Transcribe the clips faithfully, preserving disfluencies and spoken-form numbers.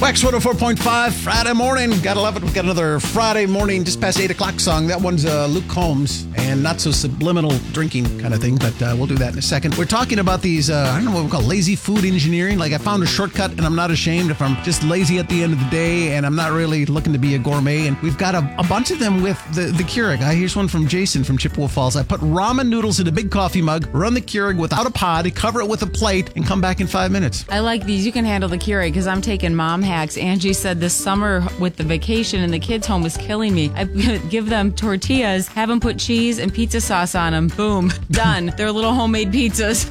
Wax one oh four point five, Friday morning. Gotta love it. We've got another Friday morning, just past eight o'clock song. That one's uh, Luke Combs and not so subliminal drinking kind of thing, but uh, we'll do that in a second. We're talking about these, uh, I don't know what we call lazy food engineering. Like I found a shortcut and I'm not ashamed if I'm just lazy at the end of the day and I'm not really looking to be a gourmet. And we've got a, a bunch of them with the, the Keurig. Uh, here's one from Jason from Chippewa Falls. I put ramen noodles in a big coffee mug, run the Keurig without a pod, cover it with a plate, and come back in five minutes. I like these. You can handle the Keurig because I'm taking mom hacks. Angie said this summer with the vacation and the kids home was killing me. I give them tortillas, have them put cheese and pizza sauce on them. Boom. Done. They're little homemade pizzas.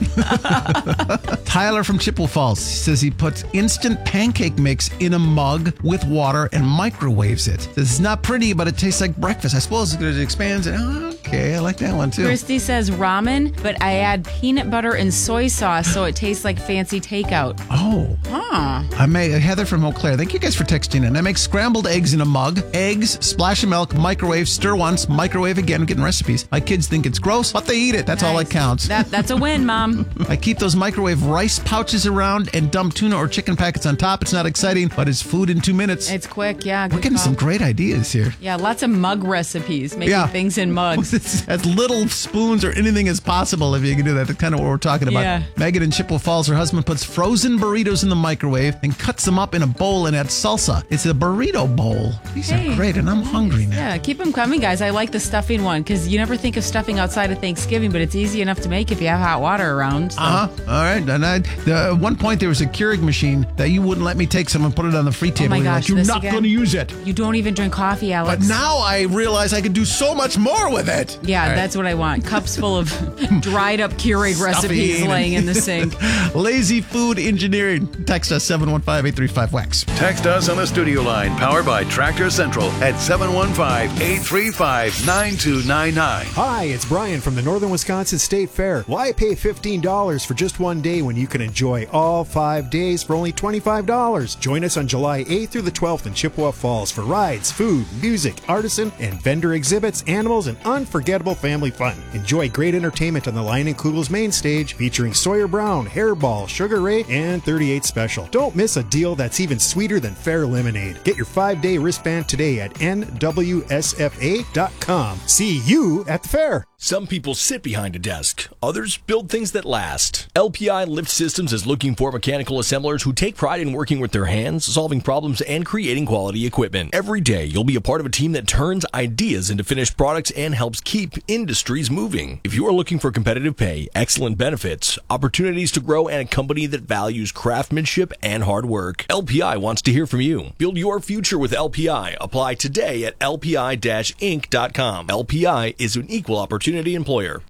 Tyler from Chippewa Falls says he puts instant pancake mix in a mug with water and microwaves it. Says it's not pretty, but it tastes like breakfast. I suppose it expands it. Oh, okay, I like that one too. Christy says ramen, but I add peanut butter and soy sauce so it tastes like fancy takeout. Oh. Huh. I make Heather from Eau Claire. Thank you guys for texting in. I make scrambled eggs in a mug, eggs, splash of milk, microwave, stir once, microwave again, getting recipes. My kids think it's gross, but they eat it. That's nice. All that counts. That, that's a win, Mom. I keep those microwave rice pouches around and dump tuna or chicken packets on top. It's not exciting, but it's food in two minutes. It's quick, yeah. We're getting call. some great ideas here. Yeah, lots of mug recipes, making yeah. things in mugs. As little spoons or anything as possible if you can do that. That's kind of what we're talking about. Yeah. Megan in Chippewa Falls, her husband puts frozen burritos in the microwave and cuts them up in a bowl and adds salsa. It's a burrito bowl. These hey. are great, and I'm hungry now. Yeah, keep them coming, guys. I like the stuffing one because you never think of stuffing outside of Thanksgiving, but it's easy enough to make if you have hot water around. So. Uh-huh. All right. And I, the, at one point, there was a Keurig machine that you wouldn't let me take some and put it on the free table. Oh my gosh, like, you're not going to use it. You don't even drink coffee, Alex. But now I realize I can do so much more with it. Yeah, right. That's what I want. Cups full of dried up Keurig recipes laying in the sink. Lazy food engineering. Text us seven one five, eight three five, W A X. Text us on the studio line powered by Tractor Central at seven one five, eight three five, nine two nine nine. Hi, it's Brian from the Northern Wisconsin State Fair. Why pay fifteen dollars for just one day when you can enjoy all five days for only twenty-five dollars? Join us on July eighth through the twelfth in Chippewa Falls for rides, food, music, artisan, and vendor exhibits, animals, and unforgettable family fun. Enjoy great entertainment on the Lion and Kugel's main stage featuring Sawyer Brown, Hairball, Sugar Ray, and thirty-eight Special. Don't miss a deal that's even sweeter than Fair Lemonade. Get your five-day wristband today at N W S F A dot com. See you at the fair. Some people sit behind a desk. Others build things that last. L P I Lift Systems is looking for mechanical assemblers who take pride in working with their hands, solving problems, and creating quality equipment. Every day, you'll be a part of a team that turns ideas into finished products and helps keep industries moving. If you are looking for competitive pay, excellent benefits, opportunities to grow, and a company that values craftsmanship and hard work, L P I wants to hear from you. Build your future with L P I. Apply today at L P I Inc dot com. L P I is an equal opportunity employer.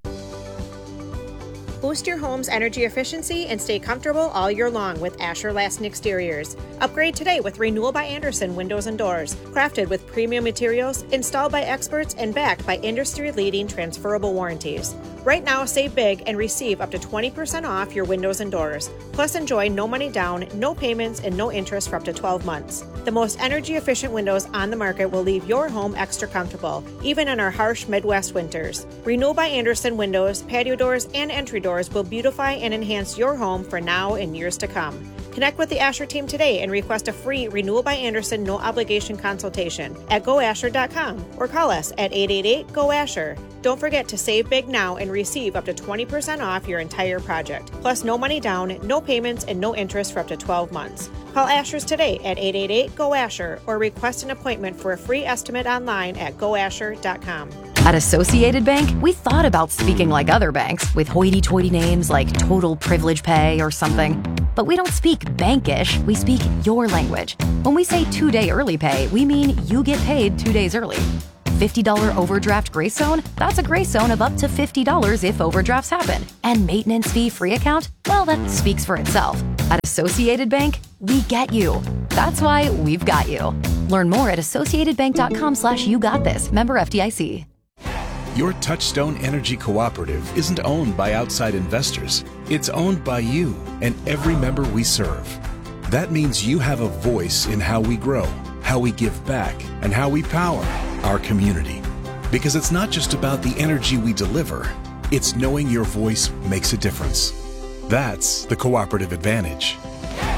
Boost your home's energy efficiency and stay comfortable all year long with Asher Lassen Exteriors. Upgrade today with Renewal by Andersen Windows and Doors. Crafted with premium materials, installed by experts, and backed by industry-leading transferable warranties. Right now, save big and receive up to twenty percent off your windows and doors. Plus, enjoy no money down, no payments, and no interest for up to twelve months. The most energy-efficient windows on the market will leave your home extra comfortable, even in our harsh Midwest winters. Renewal by Andersen Windows, patio doors, and entry doors will beautify and enhance your home for now and years to come. Connect with the Asher team today and request a free Renewal by Andersen no-obligation consultation at go asher dot com or call us at eight eight eight, G O, ASHER. Don't forget to save big now and receive up to twenty percent off your entire project. Plus, no money down, no payments, and no interest for up to twelve months. Call Asher's today at eight eight eight, G O, ASHER or request an appointment for a free estimate online at go asher dot com. At Associated Bank, we thought about speaking like other banks with hoity-toity names like Total Privilege Pay or something. But we don't speak bankish, we speak your language. When we say two-day early pay, we mean you get paid two days early. fifty dollars overdraft grace zone? That's a grace zone of up to fifty dollars if overdrafts happen. And maintenance fee-free account? Well, that speaks for itself. At Associated Bank, we get you. That's why we've got you. Learn more at associated bank dot com slash you got this. Member F D I C. Your Touchstone Energy Cooperative isn't owned by outside investors. It's owned by you and every member we serve. That means you have a voice in how we grow, how we give back, and how we power our community. Because it's not just about the energy we deliver, it's knowing your voice makes a difference. That's the cooperative advantage.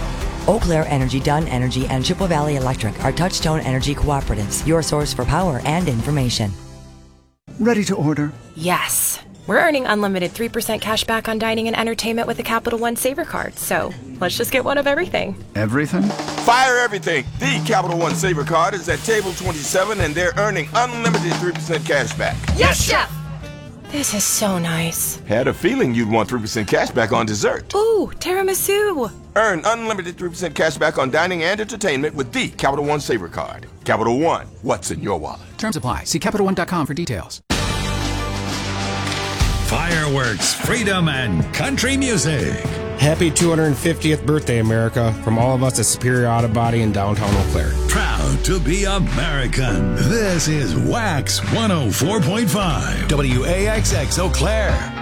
Eau Claire Energy, Dunn Energy, and Chippewa Valley Electric are Touchstone Energy cooperatives, your source for power and information. Ready to order? Yes. We're earning unlimited three percent cash back on dining and entertainment with the Capital One Saver Card, so let's just get one of everything. Everything? Fire everything! The Capital One Saver Card is at table twenty-seven, and they're earning unlimited three percent cash back. Yes, Chef! This is so nice. Had a feeling you'd want three percent cash back on dessert. Ooh, tiramisu! Earn unlimited three percent cash back on dining and entertainment with the Capital One Saver Card. Capital One, what's in your wallet? Terms apply. See Capital One dot com for details. Fireworks, freedom, and country music. Happy two hundred fiftieth birthday, America, from all of us at Superior Auto Body in downtown Eau Claire. Proud to be American. This is Wax one oh four point five. W A X X Eau Claire.